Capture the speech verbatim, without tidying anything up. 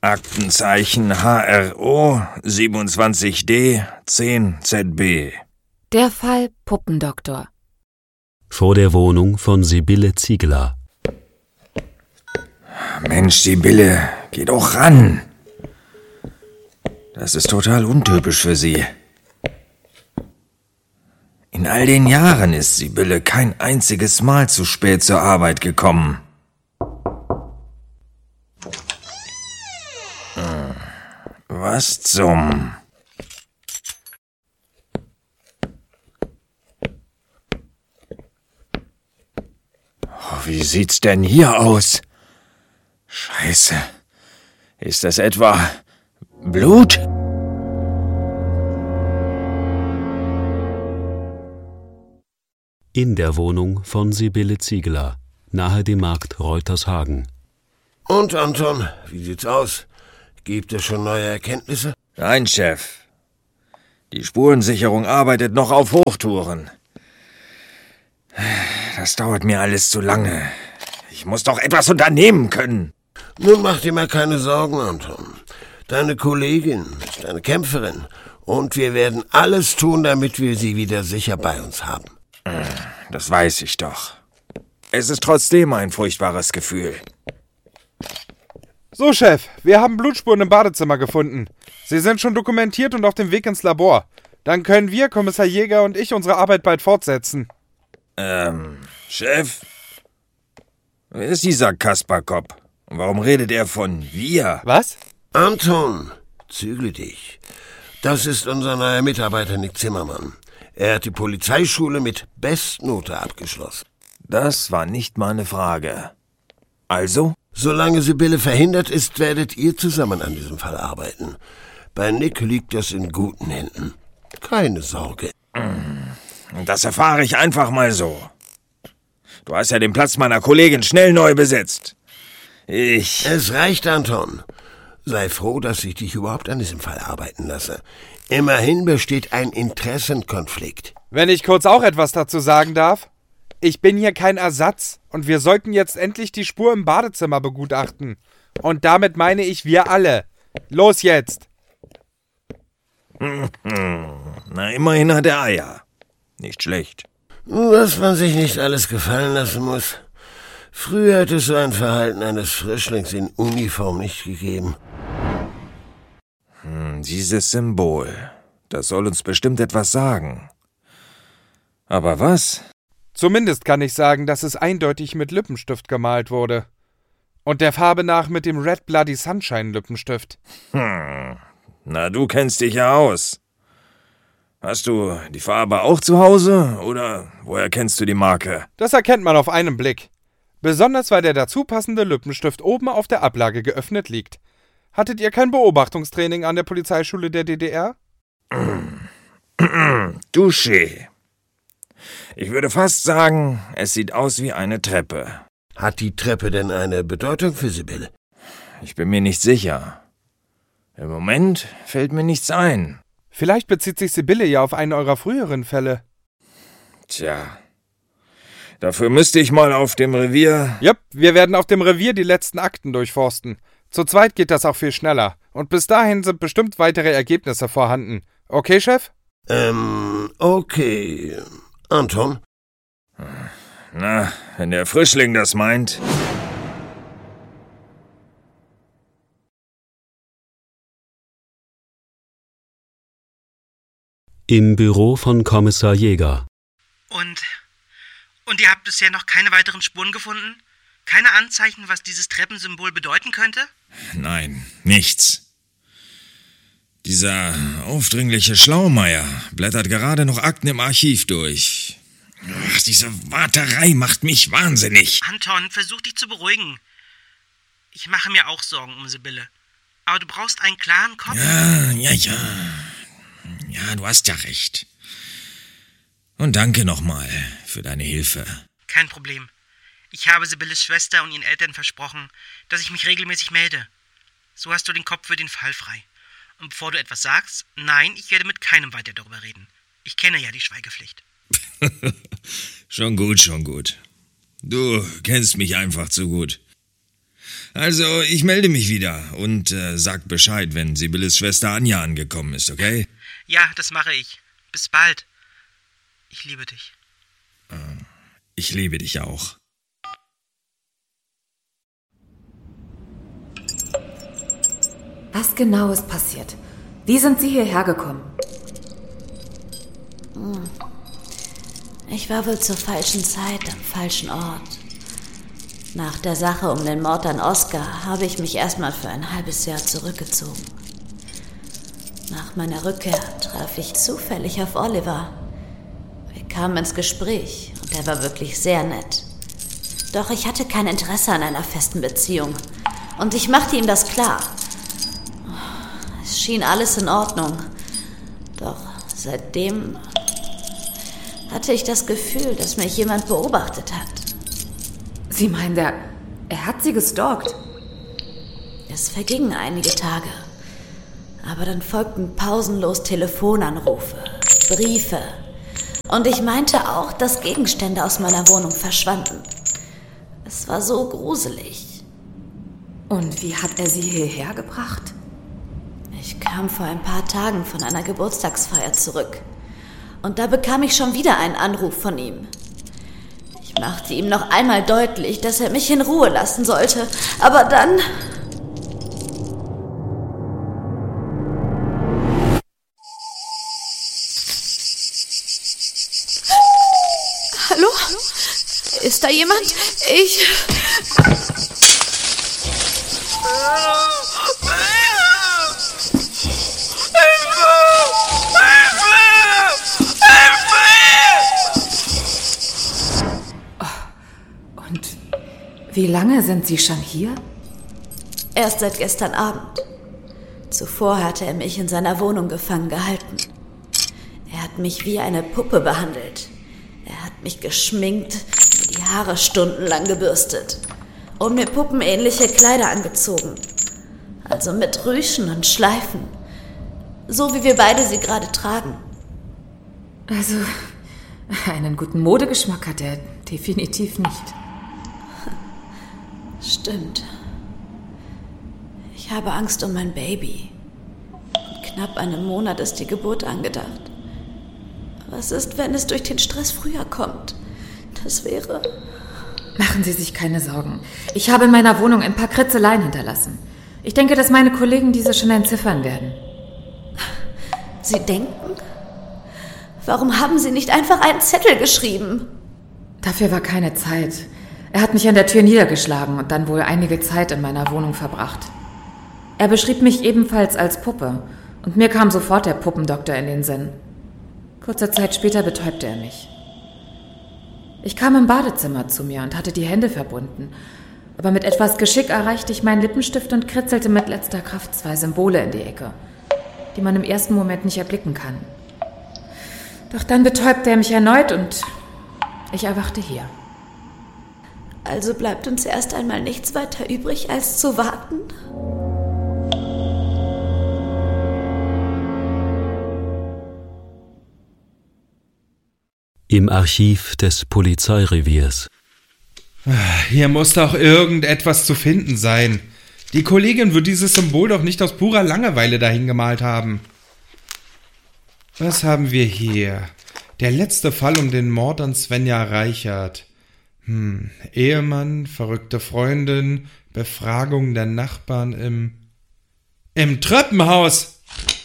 Aktenzeichen H R O siebenundzwanzig D zehn Z B. Der Fall Puppendoktor. Vor der Wohnung von Sibylle Ziegler. Mensch, Sibylle, geh doch ran. Das ist total untypisch für sie. In all den Jahren ist Sibylle kein einziges Mal zu spät zur Arbeit gekommen. Hm. Was zum... Oh, wie sieht's denn hier aus? Scheiße. Ist das etwa Blut? In der Wohnung von Sibylle Ziegler, nahe dem Markt Reutershagen. Und, Anton, wie sieht's aus? Gibt es schon neue Erkenntnisse? Nein, Chef. Die Spurensicherung arbeitet noch auf Hochtouren. Das dauert mir alles zu lange. Ich muss doch etwas unternehmen können. Nun mach dir mal keine Sorgen, Anton. Deine Kollegin ist eine Kämpferin und wir werden alles tun, damit wir sie wieder sicher bei uns haben. Das weiß ich doch. Es ist trotzdem ein furchtbares Gefühl. So, Chef, wir haben Blutspuren im Badezimmer gefunden. Sie sind schon dokumentiert und auf dem Weg ins Labor. Dann können wir, Kommissar Jäger und ich, unsere Arbeit bald fortsetzen. Ähm, Chef? Wer ist dieser Kasperkopf? Und warum redet er von wir? Was? Anton, zügle dich. Das ist unser neuer Mitarbeiter Nick Zimmermann. Er hat die Polizeischule mit Bestnote abgeschlossen. Das war nicht meine Frage. Also? Solange Sibylle verhindert ist, werdet ihr zusammen an diesem Fall arbeiten. Bei Nick liegt das in guten Händen. Keine Sorge. Das erfahre ich einfach mal so. Du hast ja den Platz meiner Kollegin schnell neu besetzt. Ich... Es reicht, Anton. Sei froh, dass ich dich überhaupt an diesem Fall arbeiten lasse. Immerhin besteht ein Interessenkonflikt. Wenn ich kurz auch etwas dazu sagen darf. Ich bin hier kein Ersatz und wir sollten jetzt endlich die Spur im Badezimmer begutachten. Und damit meine ich wir alle. Los jetzt! Na, immerhin hat er Eier. Nicht schlecht. Was man sich nicht alles gefallen lassen muss. Früher hätte es so ein Verhalten eines Frischlings in Uniform nicht gegeben. Hm, dieses Symbol, das soll uns bestimmt etwas sagen. Aber was? Zumindest kann ich sagen, dass es eindeutig mit Lippenstift gemalt wurde. Und der Farbe nach mit dem Red Bloody Sunshine Lippenstift. Hm, na, du kennst dich ja aus. Hast du die Farbe auch zu Hause oder woher kennst du die Marke? Das erkennt man auf einen Blick. Besonders weil der dazu passende Lippenstift oben auf der Ablage geöffnet liegt. Hattet ihr kein Beobachtungstraining an der Polizeischule der D D R? Touché. Ich würde fast sagen, es sieht aus wie eine Treppe. Hat die Treppe denn eine Bedeutung für Sibylle? Ich bin mir nicht sicher. Im Moment fällt mir nichts ein. Vielleicht bezieht sich Sibylle ja auf einen eurer früheren Fälle. Tja, dafür müsste ich mal auf dem Revier... Jupp, wir werden auf dem Revier die letzten Akten durchforsten. Zu zweit geht das auch viel schneller. Und bis dahin sind bestimmt weitere Ergebnisse vorhanden. Okay, Chef? Ähm, okay. Anton? Na, wenn der Frischling das meint... Im Büro von Kommissar Jäger. Und, und ihr habt bisher noch keine weiteren Spuren gefunden? Keine Anzeichen, was dieses Treppensymbol bedeuten könnte? Nein, nichts. Dieser aufdringliche Schlaumeier blättert gerade noch Akten im Archiv durch. Ach, diese Warterei macht mich wahnsinnig. Anton, versuch dich zu beruhigen. Ich mache mir auch Sorgen um Sibylle. Aber du brauchst einen klaren Kopf. Ja, ja, ja. Ja, du hast ja recht. Und danke nochmal für deine Hilfe. Kein Problem. Ich habe Sibylles Schwester und ihren Eltern versprochen, dass ich mich regelmäßig melde. So hast du den Kopf für den Fall frei. Und bevor du etwas sagst, nein, ich werde mit keinem weiter darüber reden. Ich kenne ja die Schweigepflicht. Schon gut, schon gut. Du kennst mich einfach zu gut. Also, ich melde mich wieder und äh, sag Bescheid, wenn Sibylles Schwester Anja angekommen ist, okay? Ja, das mache ich. Bis bald. Ich liebe dich. Ich liebe dich auch. Was genau ist passiert? Wie sind Sie hierher gekommen? Ich war wohl zur falschen Zeit am falschen Ort. Nach der Sache um den Mord an Oskar habe ich mich erstmal für ein halbes Jahr zurückgezogen. Nach meiner Rückkehr traf ich zufällig auf Oliver. Wir kamen ins Gespräch und er war wirklich sehr nett. Doch ich hatte kein Interesse an einer festen Beziehung und ich machte ihm das klar. Es schien alles in Ordnung, doch seitdem hatte ich das Gefühl, dass mich jemand beobachtet hat. Sie meinen, der, er hat Sie gestalkt? Es vergingen einige Tage, aber dann folgten pausenlos Telefonanrufe, Briefe und ich meinte auch, dass Gegenstände aus meiner Wohnung verschwanden. Es war so gruselig. Und wie hat er Sie hierher gebracht? Ich kam vor ein paar Tagen von einer Geburtstagsfeier zurück und da bekam ich schon wieder einen Anruf von ihm. Ich machte ihm noch einmal deutlich, dass er mich in Ruhe lassen sollte, aber dann... Hallo? Ist da jemand? Ich... Wie lange sind Sie schon hier? Erst seit gestern Abend. Zuvor hatte er mich in seiner Wohnung gefangen gehalten. Er hat mich wie eine Puppe behandelt. Er hat mich geschminkt, mir die Haare stundenlang gebürstet und mir puppenähnliche Kleider angezogen. Also mit Rüschen und Schleifen. So wie wir beide sie gerade tragen. Also, einen guten Modegeschmack hat er definitiv nicht. Stimmt. Ich habe Angst um mein Baby. In knapp einem Monat ist die Geburt angedacht. Was ist, wenn es durch den Stress früher kommt? Das wäre... Machen Sie sich keine Sorgen. Ich habe in meiner Wohnung ein paar Kritzeleien hinterlassen. Ich denke, dass meine Kollegen diese schon entziffern werden. Sie denken? Warum haben Sie nicht einfach einen Zettel geschrieben? Dafür war keine Zeit. Er hat mich an der Tür niedergeschlagen und dann wohl einige Zeit in meiner Wohnung verbracht. Er beschrieb mich ebenfalls als Puppe und mir kam sofort der Puppendoktor in den Sinn. Kurze Zeit später betäubte er mich. Ich kam im Badezimmer zu mir und hatte die Hände verbunden, aber mit etwas Geschick erreichte ich meinen Lippenstift und kritzelte mit letzter Kraft zwei Symbole in die Ecke, die man im ersten Moment nicht erblicken kann. Doch dann betäubte er mich erneut und ich erwachte hier. Also bleibt uns erst einmal nichts weiter übrig, als zu warten? Im Archiv des Polizeireviers. Hier muss doch irgendetwas zu finden sein. Die Kollegin wird dieses Symbol doch nicht aus purer Langeweile dahin gemalt haben. Was haben wir hier? Der letzte Fall um den Mord an Svenja Reichert. Hm, Ehemann, verrückte Freundin, Befragung der Nachbarn im... Im Treppenhaus!